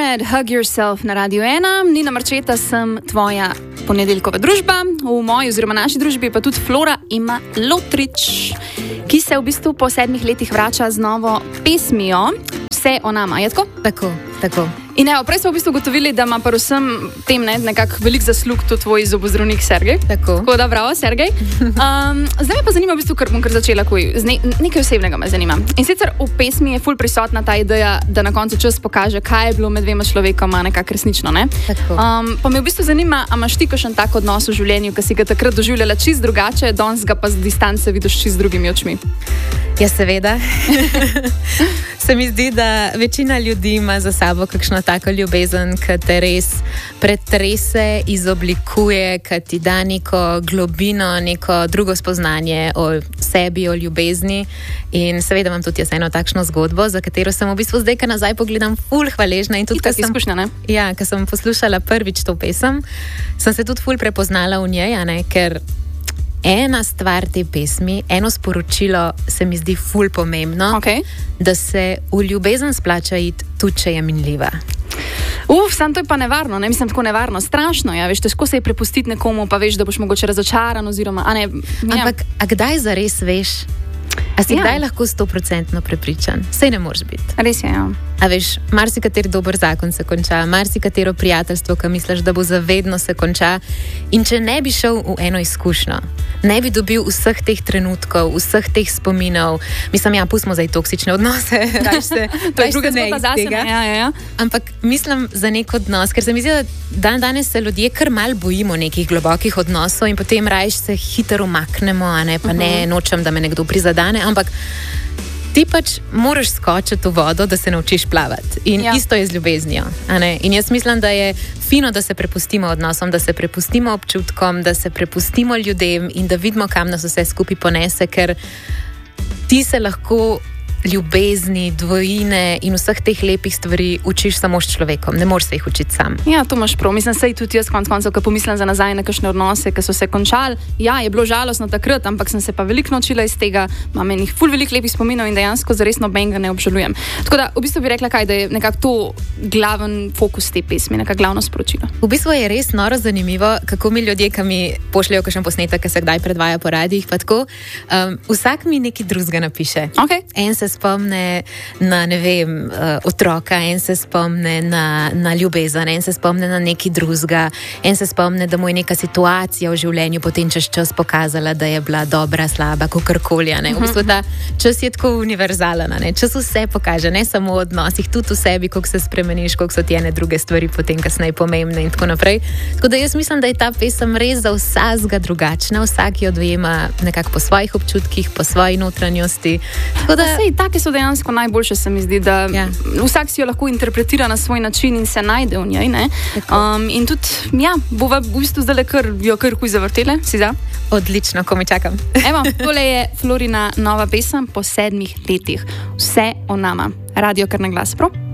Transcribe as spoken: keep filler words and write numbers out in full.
Said, Hug Yourself na Radiu ena. Nina Marčeta, sem tvoja ponedeljkova družba. V moji oziroma naši družbi pa tudi Flora ima Lotrič, ki se v bistvu po sedmih letih vrača z novo pesmijo Vse o nama. Je tako? Tako, tako. In evo, prej smo v bistvu gotovili, da ima pa vsem tem ne, nekako velik zaslug tudi tvoj zobozdravnik Sergej. Tako. Tako da, bravo, Sergej. Um, zdaj me pa zanima, v bistvu, ker bom kar začela, kuj, z ne, nekaj osebnega me zanima. In sicer v pesmi je ful prisotna ta ideja, da na koncu čas pokaže, kaj je bilo med dvema človekoma nekako resnično. Ne? Tako. Um, pa me v bistvu zanima, a imaš ti kakšen tak odnos v življenju, ki si ga takrat doživljala čist drugače, danes ga pa z distance vidiš čist z drugimi očmi? Ja, seveda. Se mi zdi, da večina ljudi ima za sabo kakšno tako ljubezen, ki te res pretrese, izoblikuje, ki ti da neko globino, neko drugo spoznanje o sebi, o ljubezni. In seveda imam tudi jaz eno takšno zgodbo, za katero sem v bistvu zdaj, ko nazaj pogledam, ful hvaležna. In tudi, ko sem, izkušnja, ne? Ja, ko sem poslušala prvič to pesem, sem se tudi ful prepoznala v njej, ne, ker ena stvar te pesmi, eno sporočilo se mi zdi ful pomembno, Okay. da se v ljubezen splača iti, tudi če je minljiva. Uf, sam to je pa nevarno, ne mislim tako nevarno, strašno, ja, veš, težko se je prepustiti nekomu, pa veš, da boš mogoče razočaran oziroma, a ne, ja. Ampak, a kdaj zares veš? A si Ja. kdaj lahko stoprocentno prepričan? Sej ne moreš biti. Res je, ja. A veš, marsikateri dober zakon se konča, marsikatero prijateljstvo, ki misliš, da bo zavedno se konča. In če ne bi šel v eno izkušnjo, ne bi dobil vseh teh trenutkov, vseh teh spominov, mislim, ja, pustimo zdaj toksične odnose, raje se, To je druga zgodba zase, tega. ja, ja, ja. Ampak mislim za nek odnos, ker se mi zdi, da dan danes se ljudje kar mal bojimo nekih globokih odnosov in potem rajš se hitro umaknemo, a ne, pa ne nočem, da me nekdo prizadane, ampak ti pač moraš skočiti v vodo, da se naučiš plavati. In Ja. isto je z ljubeznijo. A ne? In jaz mislim, da je fino, da se prepustimo odnosom, da se prepustimo občutkom, da se prepustimo ljudem in da vidimo, kam nas vse skupaj ponese, ker ti se lahko ljubezni, dvojine in vseh teh lepih stvari učiš samo s človekom, ne moreš se jih učiti sam. Ja, to imaš prav. Mislim, sej tudi jaz konc koncev, ko pomislim za nazaj na kakšne odnose, ki so se končali. Ja, je bilo žalostno takrat, ampak sem se pa veliko naučila iz tega, imam enih ful veliko lepih spominov in dejansko zares nobenega ne obžalujem. Tako da, v bistvu bi rekla kaj, da je nekako to glaven fokus te pesmi, nekako glavno sporočilo. V bistvu je res noro zanimivo, kako mi ljudje, ki mi pošljajo kakšen posnetek, ki se kdaj predvaja po radijih, pa tako, um, vsak mi nekaj drugega napiše. Okay. En se spomne na, ne vem, uh, otroka, en se spomne na, na ljubezen, en se spomne na nekaj drugega, en se spomne, da mu je neka situacija v življenju potem čez čas pokazala, da je bila dobra, slaba, kakorkoli. V bistvu ta čas je tako univerzalen, ne? Čas vse pokaže, ne samo v odnosih, tudi v sebi, kako se spremeniš, kako so ti ene druge stvari potem kasneje pomembne in tako naprej. Tako da jaz mislim, da je ta pesem res za vsakega drugačna, vsak jo dojema nekako po svojih občutkih, po svoji notranjosti. Tako da Sej, take so dejansko najboljše, se mi zdi, da Ja. vsak si jo lahko interpretira na svoj način in se najde v njej. Ne? Um, in tudi, ja, bova v bistvu zdaj kar jo kar kuj zavrtele, si za? odlično, ko mi čakam. Evo, tole je Florina nova pesem po sedmih letih. Vse o nama. Radio kar na glas, prav?